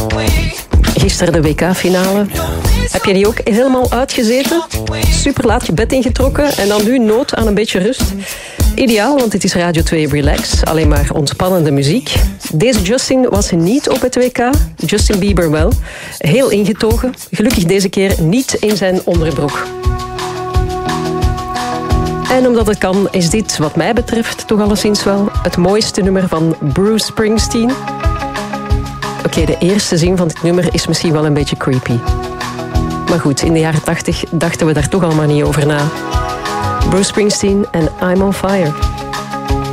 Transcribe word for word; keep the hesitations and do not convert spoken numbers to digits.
Gisteren de W K-finale. Heb je die ook helemaal uitgezeten? Super laat je bed ingetrokken en dan nu nood aan een beetje rust? Ideaal, want dit is Radio twee Relax. Alleen maar ontspannende muziek. Deze Justin was niet op het W K. Justin Bieber wel. Heel ingetogen. Gelukkig deze keer niet in zijn onderbroek. En omdat het kan, is dit wat mij betreft toch alleszins wel het mooiste nummer van Bruce Springsteen. Oké, okay, de eerste zin van dit nummer is misschien wel een beetje creepy. Maar goed, in de jaren tachtig dachten we daar toch allemaal niet over na. Bruce Springsteen en I'm on Fire.